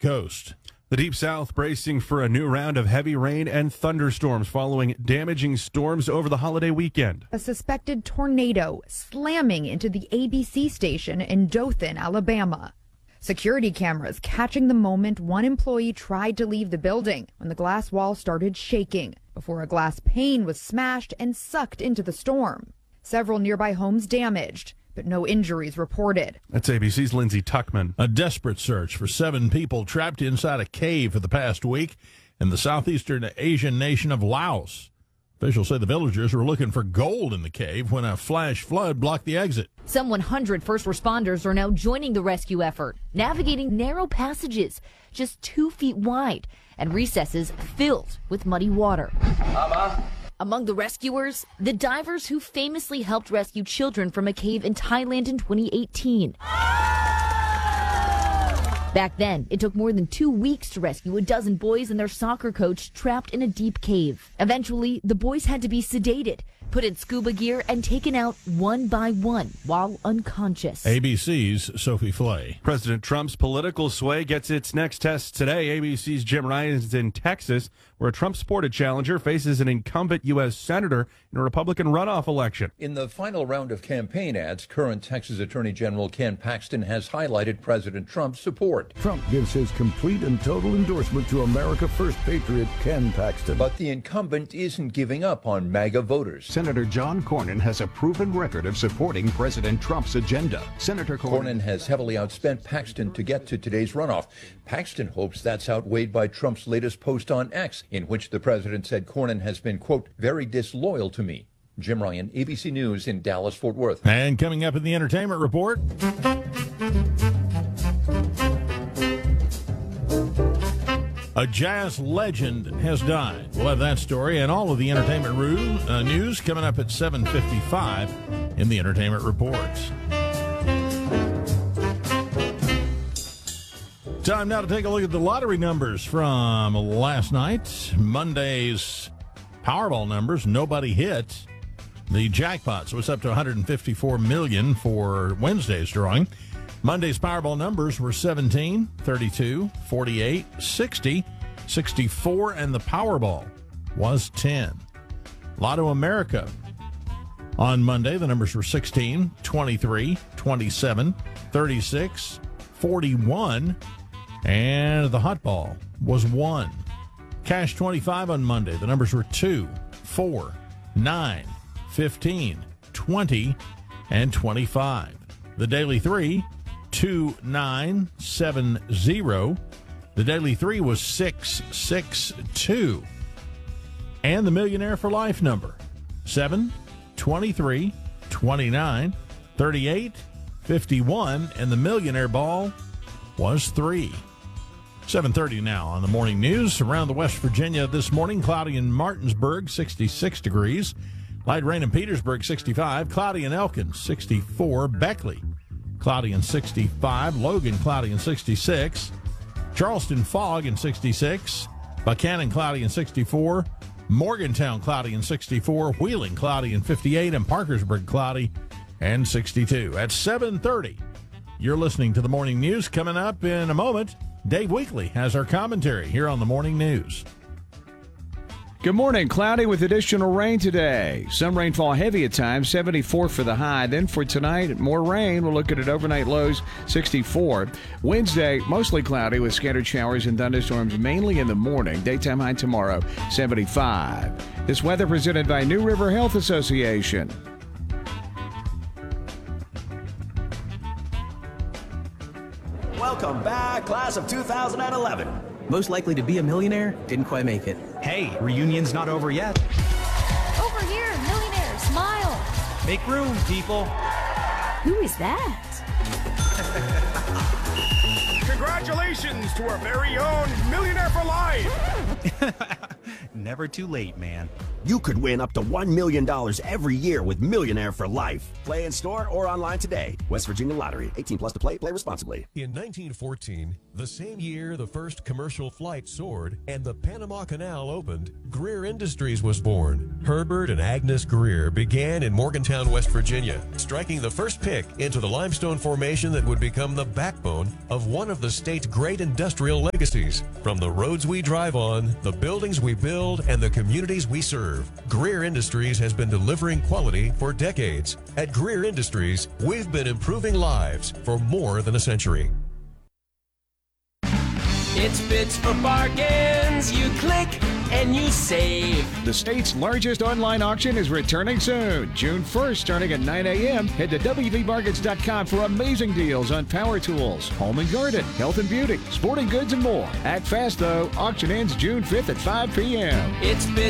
coast. The Deep South bracing for a new round of heavy rain and thunderstorms following damaging storms over the holiday weekend. A suspected tornado slamming into the ABC station in Dothan, Alabama. Security cameras catching the moment one employee tried to leave the building when the glass wall started shaking before a glass pane was smashed and sucked into the storm. Several nearby homes damaged, but no injuries reported. That's ABC's Lindsay Tuckman. A desperate search for 7 people trapped inside a cave for the past week in the southeastern Asian nation of Laos. Officials say the villagers were looking for gold in the cave when a flash flood blocked the exit. Some 100 first responders are now joining the rescue effort, navigating narrow passages just 2 feet wide and recesses filled with muddy water. Among the rescuers, the divers who famously helped rescue children from a cave in Thailand in 2018. Back then, it took more than 2 weeks to rescue a dozen boys and their soccer coach trapped in a deep cave. Eventually, the boys had to be sedated, put in scuba gear, and taken out one by one while unconscious. ABC's Sophie Flay. President Trump's political sway gets its next test today. ABC's Jim Ryan is in Texas, where a Trump-supported challenger faces an incumbent U.S. senator in a Republican runoff election. In the final round of campaign ads, current Texas Attorney General Ken Paxton has highlighted President Trump's support. Trump gives his complete and total endorsement to America First patriot Ken Paxton. But the incumbent isn't giving up on MAGA voters. Senator John Cornyn has a proven record of supporting President Trump's agenda. Senator Cornyn has heavily outspent Paxton to get to today's runoff. Paxton hopes that's outweighed by Trump's latest post on X, in which the president said Cornyn has been, quote, very disloyal to me. Jim Ryan, ABC News in Dallas-Fort Worth. And coming up in the entertainment report, a jazz legend has died. We'll have that story and all of the entertainment news coming up at 7:55 in the entertainment reports. Time now to take a look at the lottery numbers from last night. Monday's Powerball numbers, nobody hit. The jackpot, so it's up to $154 million for Wednesday's drawing. Monday's Powerball numbers were 17, 32, 48, 60, 64, and the Powerball was 10. Lotto America. On Monday, the numbers were 16, 23, 27, 36, 41, and the hot ball was 1. Cash 25 on Monday. The numbers were 2, 4, 9, 15, 20, and 25. The daily 3, 2, 9, 7, 0. The daily 3 was 6, 6, 2. And the Millionaire for Life number, 7, 23, 29, 38, 51, and the Millionaire Ball was 3. 7:30 now on the morning news. Around the West Virginia this morning, cloudy in Martinsburg, 66 degrees. Light rain in Petersburg, 65. Cloudy in Elkins, 64. Beckley, cloudy in 65. Logan, cloudy in 66. Charleston, fog in 66. Buchanan, cloudy in 64. Morgantown, cloudy in 64. Wheeling, cloudy in 58. And Parkersburg, cloudy and 62. At 7:30, you're listening to the morning news. Coming up in a moment, Dave Weekley has our commentary here on the morning news. Good morning. Cloudy with additional rain today. Some rainfall heavy at times, 74 for the high. Then for tonight, more rain. We'll look at overnight lows, 64. Wednesday, mostly cloudy with scattered showers and thunderstorms mainly in the morning. Daytime high tomorrow, 75. This weather presented by New River Health Association. Welcome back, class of 2011. Most likely to be a millionaire, didn't quite make it. Hey, reunion's not over yet. Over here, millionaire, smile. Make room, people. Who is that? Congratulations to our very own Millionaire for Life. Never too late, man. You could win up to $1 million every year with Millionaire for Life. Play in store or online today. West Virginia Lottery. 18 plus to play. Play responsibly. In 1914, the same year the first commercial flight soared and the Panama Canal opened, Greer Industries was born. Herbert and Agnes Greer began in Morgantown, West Virginia, striking the first pick into the limestone formation that would become the backbone of one of the state's great industrial legacies. From the roads we drive on, the buildings we build, and the communities we serve, Greer Industries has been delivering quality for decades. At Greer Industries, we've been improving lives for more than a century. It's Bits for Bargains. You click and you save. The state's largest online auction is returning soon, June 1st, starting at 9 a.m. Head to WVBargains.com for amazing deals on power tools, home and garden, health and beauty, sporting goods, and more. Act fast, though. Auction ends June 5th at 5 p.m. It's Bits